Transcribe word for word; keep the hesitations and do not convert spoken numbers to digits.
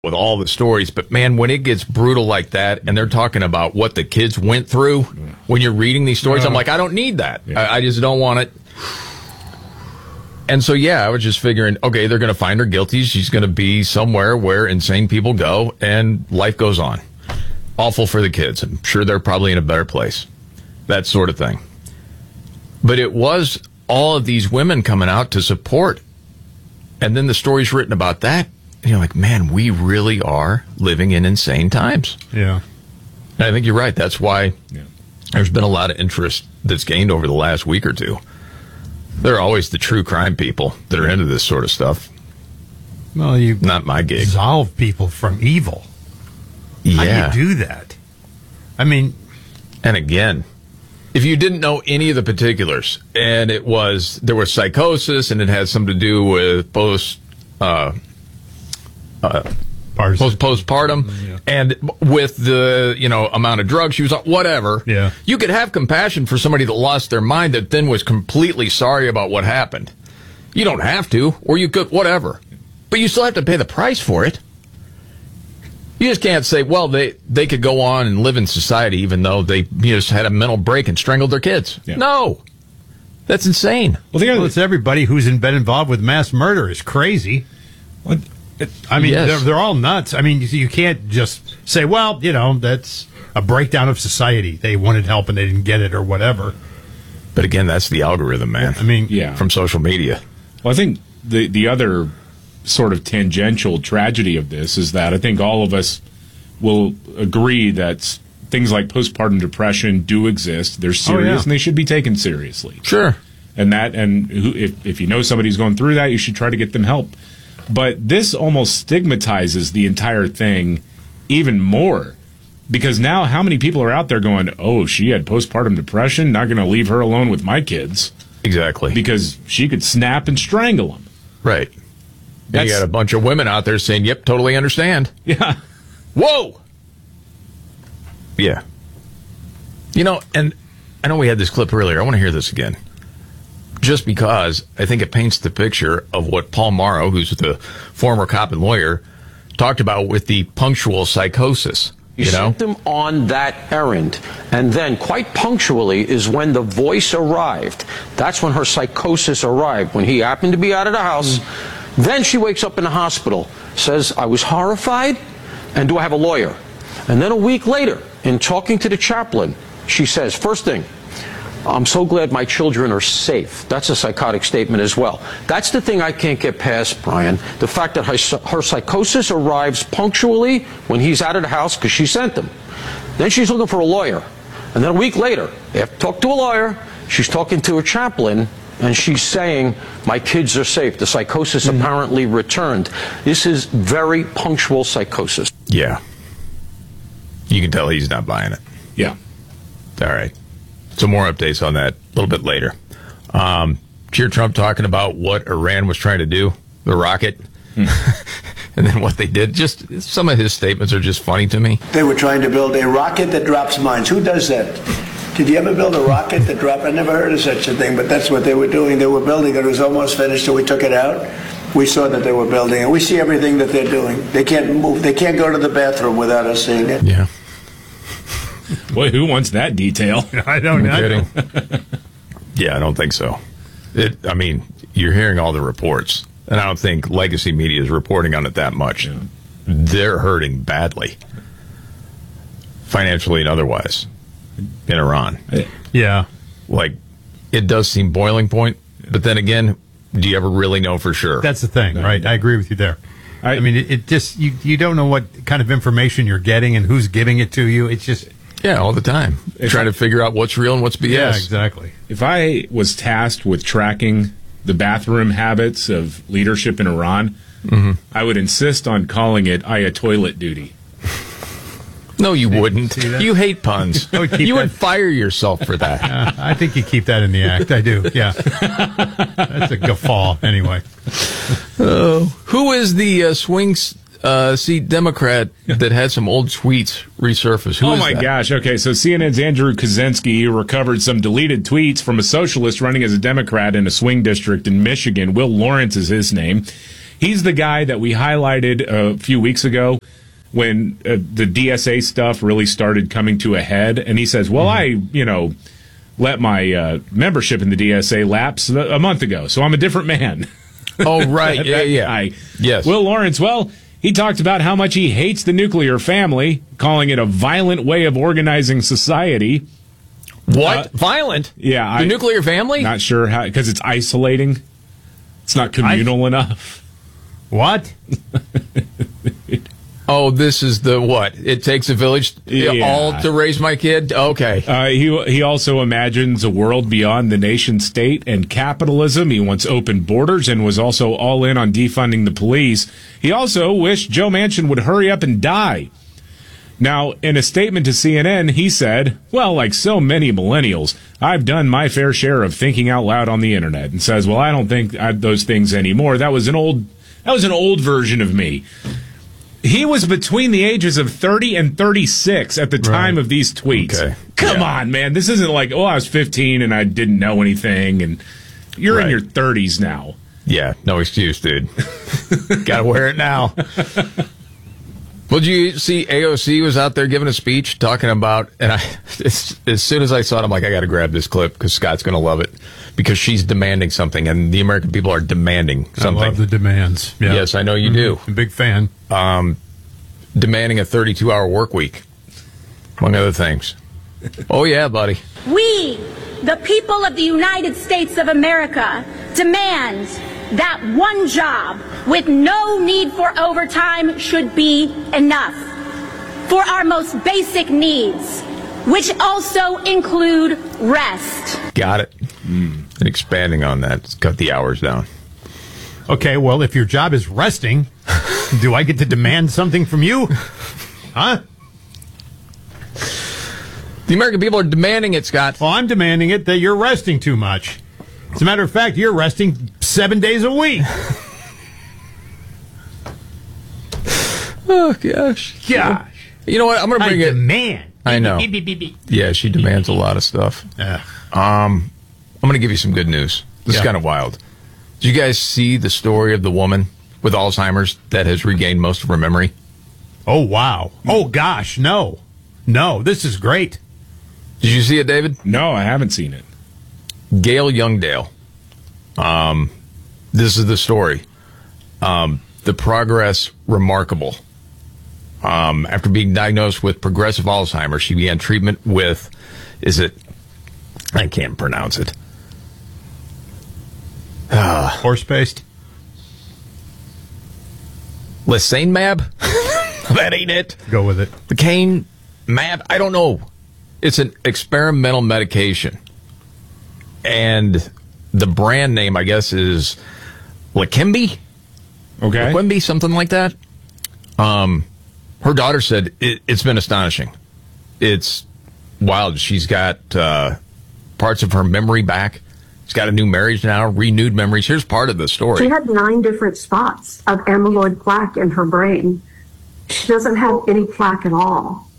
with all the stories, but man, when it gets brutal like that, and they're talking about what the kids went through when you're reading these stories, uh, I'm like, I don't need that. Yeah. I, I just don't want it. And so, yeah, I was just figuring, okay, they're going to find her guilty. She's going to be somewhere where insane people go, and life goes on. Awful for the kids. I'm sure they're probably in a better place. That sort of thing. But it was all of these women coming out to support. And then the stories written about that. And you're like, man, we really are living in insane times. Yeah. And I think you're right. That's why yeah. there's been a lot of interest that's gained over the last week or two. There are always the true crime people that are into this sort of stuff. Well, you not my gig. Absolve people from evil. Yeah. How do you do that? I mean, and again, if you didn't know any of the particulars, and it was there was psychosis, and it had something to do with post. Uh, Uh, post postpartum, yeah. and with the you know amount of drugs she was on, whatever. Yeah, you could have compassion for somebody that lost their mind that then was completely sorry about what happened. You don't have to, or you could, whatever, but you still have to pay the price for it. You just can't say, well, they they could go on and live in society even though they you know, just had a mental break and strangled their kids. Yeah. No, that's insane. Well, the well, it's everybody who's been involved with mass murder is crazy. What? I mean, yes. they're, they're all nuts. I mean, you, you can't just say, well, you know, that's a breakdown of society. They wanted help and they didn't get it or whatever. But again, that's the algorithm, man. I mean, yeah. from social media. Well, I think the the other sort of tangential tragedy of this is that I think all of us will agree that things like postpartum depression do exist. They're serious oh, yeah. and they should be taken seriously. Sure. And that, and who, if if you know somebody's going through that, you should try to get them help. But this almost stigmatizes the entire thing even more. Because now how many people are out there going, oh, she had postpartum depression, not going to leave her alone with my kids. Exactly. Because she could snap and strangle them. Right. And you got a bunch of women out there saying, yep, totally understand. Yeah. Whoa! Yeah. You know, and I know we had this clip earlier. I want to hear this again. Just because I think it paints the picture of what Paul Morrow, who's the former cop and lawyer, talked about with the punctual psychosis. You, you sent know? them on that errand, and then quite punctually is when the voice arrived. That's when her psychosis arrived, when he happened to be out of the house. Mm. Then she wakes up in the hospital, says, I was horrified, and do I have a lawyer? And then a week later, in talking to the chaplain, she says, first thing, I'm so glad my children are safe. That's a psychotic statement as well. That's the thing I can't get past, Brian. The fact that her, her psychosis arrives punctually when he's out of the house because she sent them. Then she's looking for a lawyer. And then a week later, after talk to a lawyer, she's talking to a chaplain, and she's saying, my kids are safe. The psychosis mm-hmm. apparently returned. This is very punctual psychosis. Yeah. You can tell he's not buying it. Yeah. All right. Some more updates on that a little bit later. Um, Cheer Trump talking about what Iran was trying to do, the rocket, mm. and then what they did. Just some of his statements are just funny to me. They were trying to build a rocket that drops mines. Who does that? Did you ever build a rocket that dropped? I never heard of such a thing, but that's what they were doing. They were building it. It was almost finished, so we took it out. We saw that they were building it. We see everything that they're doing. They can't move. They can't go to the bathroom without us seeing it. Yeah. Boy, who wants that detail? I don't know. Kidding. Yeah, I don't think so. It, I mean, you're hearing all the reports, and I don't think legacy media is reporting on it that much. Yeah. They're hurting badly, financially and otherwise, in Iran. Yeah. Like, it does seem boiling point, but then again, do you ever really know for sure? That's the thing, right? I agree with you there. I, I mean, it, it just, you, you don't know what kind of information you're getting and who's giving it to you. It's just... Yeah, all the time. If trying I, to figure out what's real and what's B S. Yeah, exactly. If I was tasked with tracking the bathroom habits of leadership in Iran, mm-hmm. I would insist on calling it Ayatollah duty. No, you wouldn't. You hate puns. would you that. would fire yourself for that. Uh, I think you keep that in the act. I do, yeah. That's a guffaw, anyway. Uh, who is the uh, swing uh, seat Democrat that had some old tweets resurface? Who oh, is my that? gosh. Okay, so C N N's Andrew Kaczynski recovered some deleted tweets from a socialist running as a Democrat in a swing district in Michigan. Will Lawrence is his name. He's the guy that we highlighted a few weeks ago when uh, the D S A stuff really started coming to a head. And he says, well, mm-hmm. I, you know, let my uh, membership in the D S A lapse a month ago, so I'm a different man. Oh, right. that, yeah, that yeah. guy. Yes. Will Lawrence, well, he talked about how much he hates the nuclear family, calling it a violent way of organizing society. What? Uh, Violent? Yeah. The I, nuclear family? Not sure how, because it's isolating. It's not communal I, enough. What? Oh, this is the what? It takes a village yeah. all to raise my kid? Okay. Uh, he he also imagines a world beyond the nation state and capitalism. He wants open borders and was also all in on defunding the police. He also wished Joe Manchin would hurry up and die. Now, in a statement to C N N, he said, well, like so many millennials, I've done my fair share of thinking out loud on the internet, and says, well, I don't think I, those things anymore. That was an old that was an old version of me. He was between the ages of thirty and thirty-six at the time right. of these tweets. Okay. Come yeah. on, man. This isn't like, oh, I was fifteen and I didn't know anything, and you're right. in your thirties now. Yeah, no excuse, dude. Gotta wear it now. Well, did you see A O C was out there giving a speech talking about, and I, as, as soon as I saw it, I'm like, I got to grab this clip because Scott's going to love it because she's demanding something, and the American people are demanding something. I love the demands. Yeah. Yes, I know you mm-hmm. do. I'm a big fan. Um, demanding a thirty-two hour work week, among other things. Oh, yeah, buddy. We, the people of the United States of America, demand that one job with no need for overtime should be enough for our most basic needs, which also include rest. Got it. Mm. And expanding on that, let's cut the hours down. Okay, well, if your job is resting, do I get to demand something from you? Huh? The American people are demanding it, Scott. Well, I'm demanding it that you're resting too much. As a matter of fact, you're resting seven days a week. Oh, gosh. Gosh. You know what? I'm going to bring I it. demand. I know. Yeah, she demands a lot of stuff. Ugh. Um, I'm going to give you some good news. This yeah. is kind of wild. Did you guys see the story of the woman with Alzheimer's that has regained most of her memory? Oh, wow. Oh, gosh, no. No, this is great. Did you see it, David? No, I haven't seen it. Gail Youngdale. Um, this is the story. Um, the progress remarkable. Um, after being diagnosed with progressive Alzheimer's, she began treatment with, is it, I can't pronounce it. Uh, Horse paste? Lecanemab? That ain't it. Go with it. Lecanemab? I don't know. It's an experimental medication. And the brand name, I guess, is Leqembi? Okay. Leqembi, something like that. Um, her daughter said it, it's been astonishing. It's wild. She's got uh, parts of her memory back. She's got a new marriage now, renewed memories. Here's part of the story. She had nine different spots of amyloid plaque in her brain. She doesn't have any plaque at all.